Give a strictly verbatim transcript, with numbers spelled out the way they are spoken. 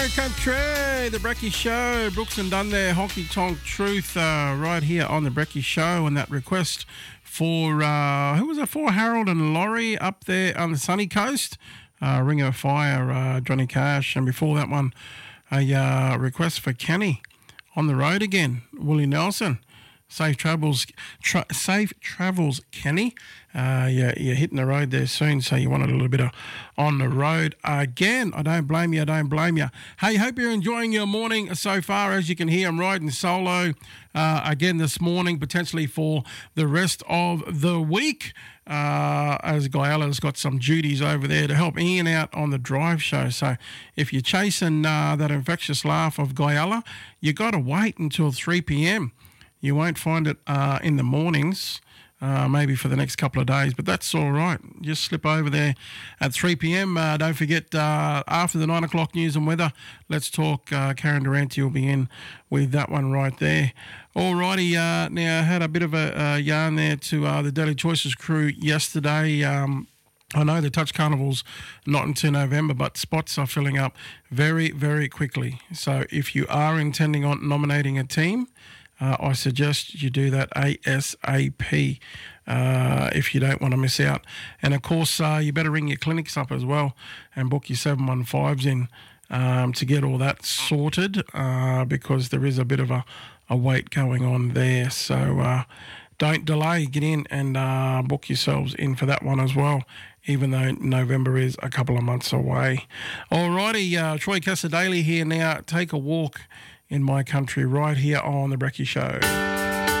Country, the Brecky Show, Brooks and Dunn there, Honky Tonk Truth, uh, right here on the Brecky Show, and that request for, uh, who was it for? Harold and Laurie up there on the sunny coast, uh, Ring of Fire, uh, Johnny Cash, and before that one, a uh, request for Kenny, On the Road Again, Willie Nelson. Safe travels, tra- safe travels, Kenny. Uh, you're, you're hitting the road there soon, so you want a little bit of on the road again. I don't blame you. I don't blame you. Hey, hope you're enjoying your morning so far. As you can hear, I'm riding solo uh, again this morning, potentially for the rest of the week. Uh, as Guyala's got some duties over there to help Ian out on the drive show. So if you're chasing uh, that infectious laugh of Guyala, you got to wait until three p.m. You won't find it uh, in the mornings, uh, maybe for the next couple of days, but that's all right. Just slip over there at three p.m. Uh, don't forget, uh, after the nine o'clock news and weather, let's talk. Uh, Karen Durante will be in with that one right there. All righty, uh, now I had a bit of a, a yarn there to uh, the Daily Choices crew yesterday. Um, I know the Touch Carnival's not until November, but spots are filling up very, very quickly. So if you are intending on nominating a team, Uh, I suggest you do that ASAP uh, if you don't want to miss out. And, of course, uh, you better ring your clinics up as well and book your seven one fives in um, to get all that sorted uh, because there is a bit of a, a wait going on there. So uh, don't delay. Get in and uh, book yourselves in for that one as well, even though November is a couple of months away. All righty, uh, Troy Casadale here now. Take a walk in my country right here on the Brecky Show.